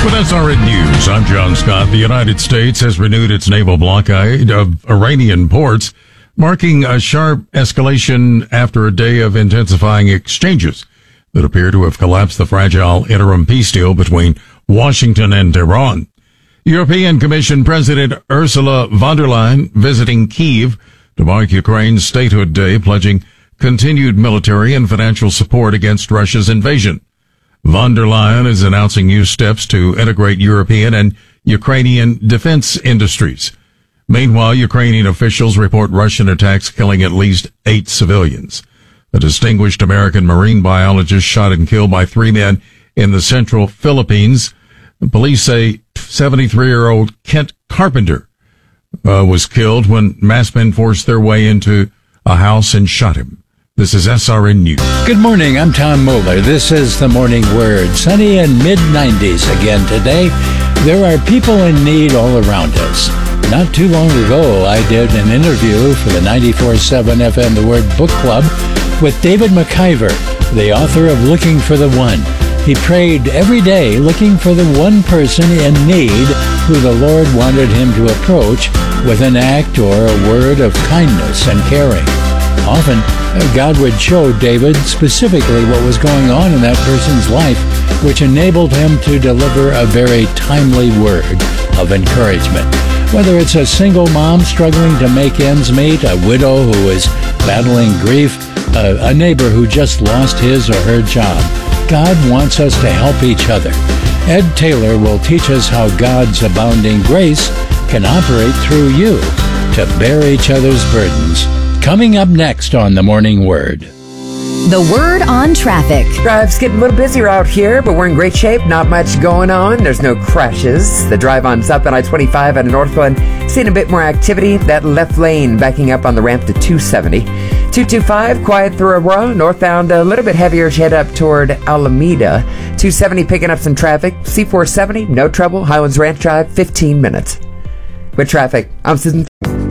With SRN News, I'm John Scott. The United States has renewed its naval blockade of Iranian ports, marking a sharp escalation after a day of intensifying exchanges that appear to have collapsed the fragile interim peace deal between Washington and Tehran. European Commission President Ursula von der Leyen visiting Kyiv to mark Ukraine's Statehood Day, pledging continued military and financial support against Russia's invasion. Von der Leyen is announcing new steps to integrate European and Ukrainian defense industries. Meanwhile, Ukrainian officials report Russian attacks killing at least 8 civilians. A distinguished American marine biologist shot and killed by 3 men in the central Philippines. The police say 73-year-old Kent Carpenter was killed when masked men forced their way into a house and shot him. This is SRN News. Good morning, I'm Tom Moeller. This is the Morning Word. Sunny and mid-90s again today. There are people in need all around us. Not too long ago, I did an interview for the 94.7 FM The Word Book Club with David McIver, the author of Looking for the One. He prayed every day looking for the one person in need who the Lord wanted him to approach with an act or a word of kindness and caring. Often, God would show David specifically what was going on in that person's life, which enabled him to deliver a very timely word of encouragement. Whether it's a single mom struggling to make ends meet, a widow who is battling grief, a neighbor who just lost his or her job, God wants us to help each other. Ed Taylor will teach us how God's abounding grace can operate through you to bear each other's burdens. Coming up next on The Morning Word. The Word on traffic. Drive's getting a little busier out here, but we're in great shape. Not much going on. There's no crashes. The drive on southbound I-25 out of Northland, seeing a bit more activity. That left lane backing up on the ramp to 270. 225, quiet through Aurora. Northbound, a little bit heavier as you head up toward Alameda. 270 picking up some traffic. C470, no trouble. Highlands Ranch Drive, 15 minutes. With traffic, I'm Susan.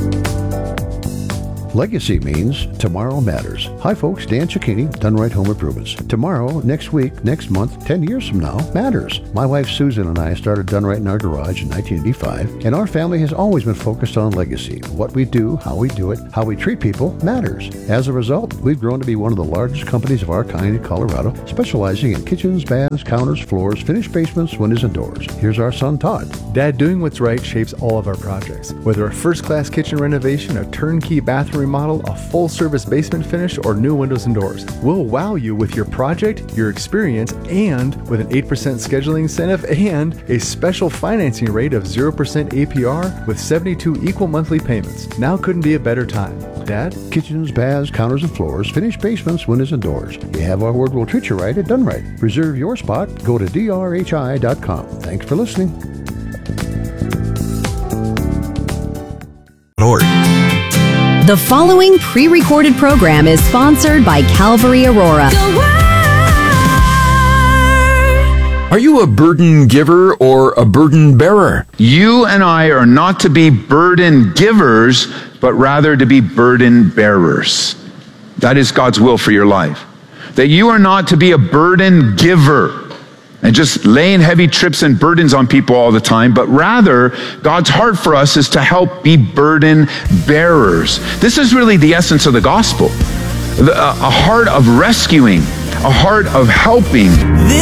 Legacy means tomorrow matters. Hi folks, Dan Cicchini, Done Right Home Improvements. Tomorrow, next week, next month, 10 years from now, matters. My wife Susan and I started Done Right in our garage in 1985, and our family has always been focused on legacy. What we do, how we do it, how we treat people matters. As a result, we've grown to be one of the largest companies of our kind in Colorado, specializing in kitchens, baths, counters, floors, finished basements, windows, and doors. Here's our son Todd. Dad, doing what's right shapes all of our projects. Whether a first-class kitchen renovation, a turnkey bathroom remodel, a full-service basement finish, or new windows and doors. We'll wow you with your project, your experience, and with an 8% scheduling incentive and a special financing rate of 0% APR with 72 equal monthly payments. Now couldn't be a better time. Dad? Kitchens, baths, counters, and floors, finished basements, windows, and doors. You have our word, we'll treat you right at Done Right. Reserve your spot. Go to drhi.com. Thanks for listening. The following pre-recorded program is sponsored by Calvary Aurora. Are you a burden giver or a burden bearer? You and I are not to be burden givers, but rather to be burden bearers. That is God's will for your life. That you are not to be a burden giver and just laying heavy trips and burdens on people all the time, but rather God's heart for us is to help be burden bearers. This is really the essence of the gospel. A heart of rescuing, a heart of helping.